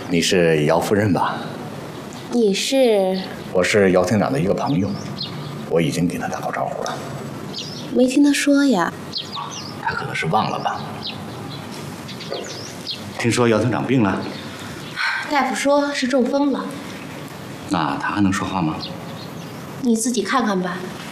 你是姚夫人吧？ 你是？ 我是姚厅长的一个朋友，我已经给他打过招呼了。 没听他说呀？ 他可能是忘了吧。听说姚厅长病了？ 大夫说是中风了。 那他还能说话吗？ 你自己看看吧。